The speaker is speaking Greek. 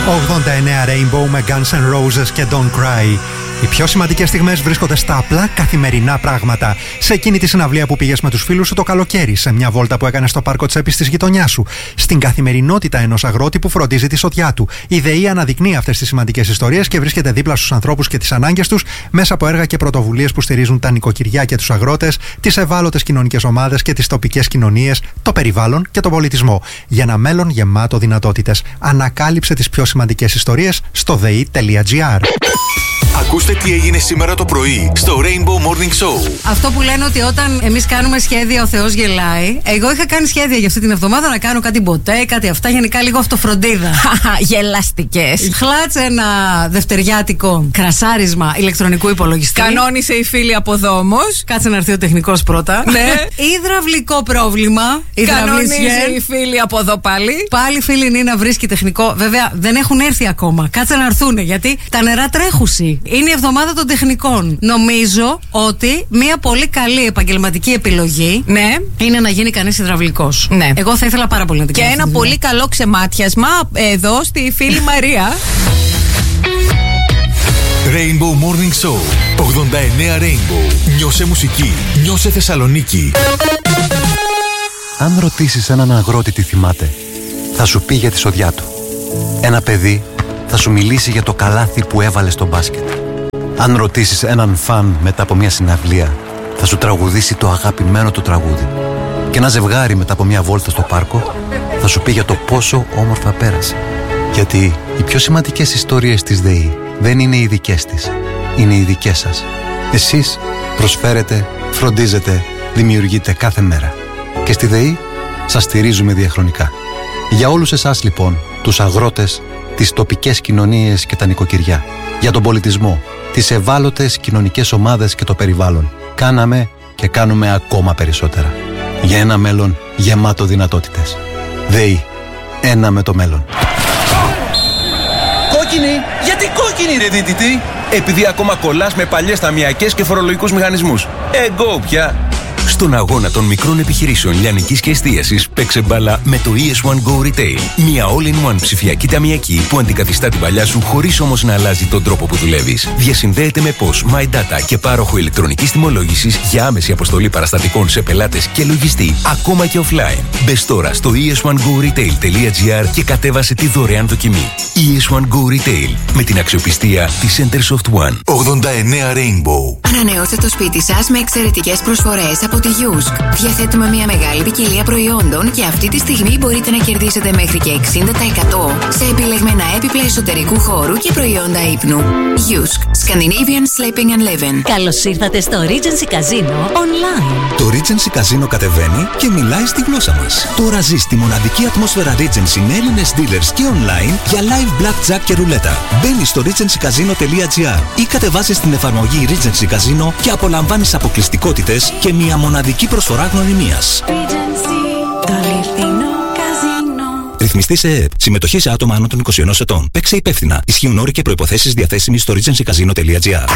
89 Rainbow με Guns N' Roses και Don't Cry. Οι πιο σημαντικές στιγμές βρίσκονται στα απλά καθημερινά πράγματα. Σε εκείνη τη συναυλία που πήγες με τους φίλους σου το καλοκαίρι, σε μια βόλτα που έκανες στο πάρκο τσέπης της γειτονιάς σου, στην καθημερινότητα ενός αγρότη που φροντίζει τη σοδιά του. Η ΔΕΗ αναδεικνύει αυτές τις σημαντικές ιστορίες και βρίσκεται δίπλα στους ανθρώπους και τις ανάγκες τους μέσα από έργα και πρωτοβουλίες που στηρίζουν τα νοικοκυριά και τους αγρότες, τις ευάλωτες κοινωνικές ομάδες και τις τοπικές κοινωνίες, το περιβάλλον και τον πολιτισμό. Για ένα μέλλον γεμάτο δυνατότητες. Ανακάλυψε τις πιο σημαντικές ιστορίες στο dei.gr. Ακούστε τι έγινε σήμερα το πρωί στο Rainbow Morning Show. Αυτό που λένε ότι όταν εμείς κάνουμε σχέδια ο Θεός γελάει. Εγώ είχα κάνει σχέδια για αυτή την εβδομάδα να κάνω κάτι μποτέ, κάτι αυτά, γενικά λίγο αυτοφροντίδα. Γελαστικές. Χλάτσε ένα δευτεριάτικο κρασάρισμα ηλεκτρονικού υπολογιστή. Κανόνισε η φίλη από δόμος. Κάτσε να έρθει ο τεχνικός πρώτα. Ναι. Υδραυλικό πρόβλημα. Κανόνισε η φίλη από εδώ πάλι. Πάλι φίλη Νίνα βρίσκει τεχνικό. Βέβαια δεν έχουν έρθει ακόμα. Κάτσε να έρθουνε γιατί τα νερά τρέχουσι. Είναι η εβδομάδα των τεχνικών. Νομίζω ότι μια πολύ καλή επαγγελματική επιλογή, ναι, είναι να γίνει κανείς υδραυλικός. Ναι. Εγώ θα ήθελα πάρα πολύ να την κάνω. Και ένα πολύ καλό ξεμάτιασμα εδώ στη φίλη Μαρία. Rainbow Morning Show 89 Rainbow. Νιώσε μουσική, νιώσε Θεσσαλονίκη. Αν ρωτήσεις έναν αγρότη τι θυμάται, θα σου πει για τη σοδιά του. Ένα παιδί θα σου μιλήσει για το καλάθι που έβαλε στο μπάσκετ. Αν ρωτήσεις έναν φαν μετά από μια συναυλία, θα σου τραγουδήσει το αγαπημένο του τραγούδι. Και ένα ζευγάρι μετά από μια βόλτα στο πάρκο θα σου πει για το πόσο όμορφα πέρασε. Γιατί οι πιο σημαντικές ιστορίες της ΔΕΗ δεν είναι οι δικές της, είναι οι δικές σας. Εσείς προσφέρετε, φροντίζετε, δημιουργείτε κάθε μέρα. Και στη ΔΕΗ σας στηρίζουμε διαχρονικά. Για όλους εσάς λοιπόν, τους αγρότες, τις τοπικές κοινωνίες και τα νοικοκυριά, για τον πολιτισμό, τις ευάλωτες κοινωνικές ομάδες και το περιβάλλον, κάναμε και κάνουμε ακόμα περισσότερα. Για ένα μέλλον γεμάτο δυνατότητες. ΔΕΗ. Ένα με το μέλλον. Κόκκινη! Γιατί κόκκινη ρε δίτητη? Επειδή ακόμα κολλάς με παλιές ταμιακές και φορολογικούς μηχανισμούς. Εγώ πια! Στον αγώνα των μικρών επιχειρήσεων λιανικής και εστίασης, παίξε μπάλα με το ES1 Go Retail. Μια all-in-one ψηφιακή ταμιακή που αντικαθιστά την παλιά σου χωρίς όμως να αλλάζει τον τρόπο που δουλεύεις. Διασυνδέεται με POS, My Data και πάροχο ηλεκτρονικής τιμολόγησης για άμεση αποστολή παραστατικών σε πελάτες και λογιστή, ακόμα και offline. Μπες τώρα στο es1goretail.gr και κατέβασε τη δωρεάν δοκιμή. ES1 Go Retail με την αξιοπιστία της Centersoft One. 89 Rainbow. Ανανεώστε το σπίτι σας με εξαιρετικές προσφορές από τη Yusk. Διαθέτουμε μια μεγάλη ποικιλία προϊόντων και αυτή τη στιγμή μπορείτε να κερδίσετε μέχρι και 60% σε επιλεγμένα έπιπλα εσωτερικού χώρου και προϊόντα ύπνου. Yusk. Scandinavian Sleeping and Living. Καλώς ήρθατε στο Regency Casino Online. Το Regency Casino κατεβαίνει και μιλάει στη γλώσσα μας. Τώρα ζεις τη μοναδική ατμόσφαιρα Regency με Έλληνες dealers και online για live blackjack και ρουλέτα. Μπαίνεις στο regencycasino.gr ή κατεβάζεις την εφαρμογή Regency Casino και απολαμβάνεις αποκλειστικότητες και μια μοναδική προσφορά γνωριμίας. Ρυθμιστή σε ΕΕΠ. Συμμετοχή σε άτομα άνω των 21 ετών. Παίξε υπεύθυνα. Ισχύουν όροι και προϋποθέσεις διαθέσιμοι στο regencycasino.gr.